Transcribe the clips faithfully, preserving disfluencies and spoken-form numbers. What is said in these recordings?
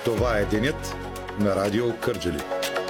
Това е денят на Радио Кърджали.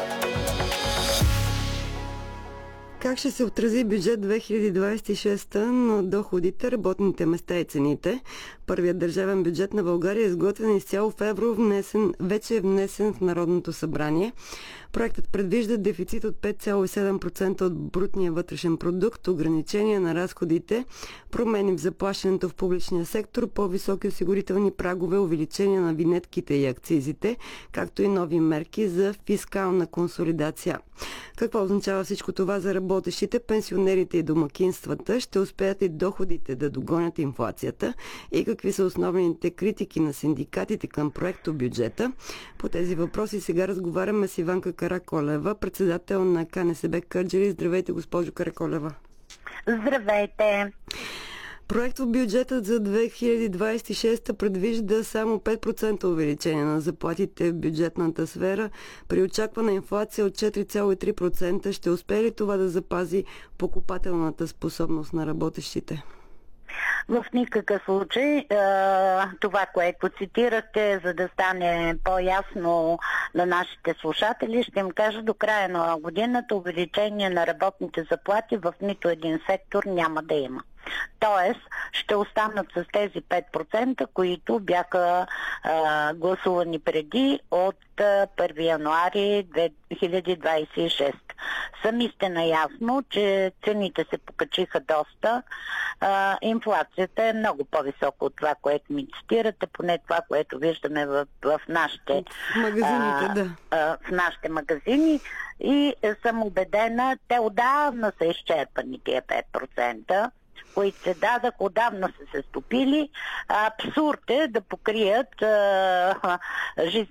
Как ще се отрази бюджет две хиляди двадесет и шеста на доходите, работните места и цените? Първият държавен бюджет на България е изготвен изцяло в евро, внесен, вече е внесен в Народното събрание. Проектът предвижда дефицит от пет цяло и седем процента от брутния вътрешен продукт, ограничения на разходите, промени в заплащането в публичния сектор, по-високи осигурителни прагове, увеличение на винетките и акцизите, както и нови мерки за фискална консолидация. Какво означава всичко това за работещите, пенсионерите и домакинствата? Ще успеят ли доходите да догонят инфлацията? И какви са основните критики на синдикатите към проекто бюджета? По тези въпроси сега разговаряме с Иванка Караколева, председател на КНСБ Кърджали. Здравейте, госпожо Караколева. Здравейте. Проект в бюджетът за две хиляди двадесет и шеста предвижда само пет процента увеличение на заплатите в бюджетната сфера. При очаквана инфлация от четири цяло и три процента ще успее ли това да запази покупателната способност на работещите? В никакъв случай. Това, което цитирахте, за да стане по-ясно на нашите слушатели, ще им кажа, до края на годината увеличение на работните заплати в нито един сектор няма да има. Тоест, ще останат с тези пет процента, които бяха а, гласувани преди от а, първи януари две хиляди двадесет и шеста. Сами сте наясно, че цените се покачиха доста. А, инфлацията е много по-висока от това, което ми цитирате, поне това, което виждаме в, в нашите магазините, а, да. а, в нашите магазини. И съм убедена, те отдавна са изчерпани тия пет процента. Които се дадах, отдавна са се стопили. Абсурд е да покрият а,